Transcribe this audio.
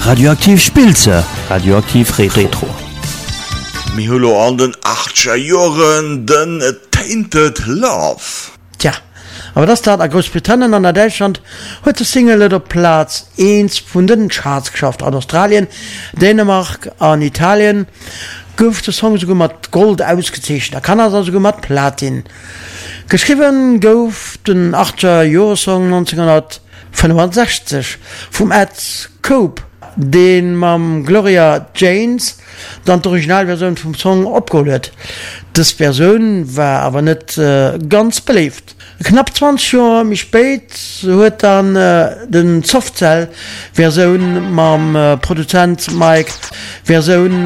Radioaktiv Spilze, radioaktiv Retro. Mi hullo an den 80er Joren den Tainted Love. Tja, aber das tat a Großbritannien an der Deutschland huet de Single der Platz 1 vun den Charts geschafft an Australien, Dänemark, an Italien gouf de Song so mat Gold ausgezeichnet. Da kann er also mat Platin. Geschrieben gouf den 80er Jahresong 1965 vom Ed Cope, den mam Gloria Janes dann die Originalversion vom Song abgeholt. Das Version war aber nicht ganz belebt. Knapp 20 Jahre mich spät hat dann den Softcell Version mam Produzent Mike Version